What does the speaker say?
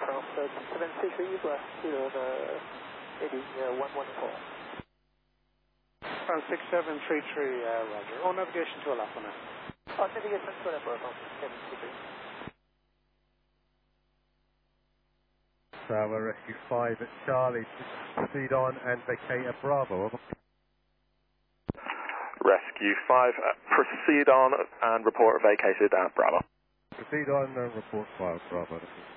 aircraft 733 West, heading 114. 6733, roger. All navigation to Alpha now. Navigation to Alpha, 733. Tower Rescue 5 at Charlie, proceed on and vacate at Bravo. Rescue 5, proceed on and report vacated at Bravo. Proceed on and report 5, Bravo.